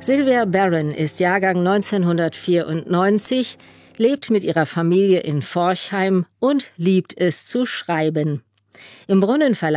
Sylvia Barron ist Jahrgang 1994, lebt mit ihrer Familie in Forchheim und liebt es zu schreiben. Im Brunnen Verlag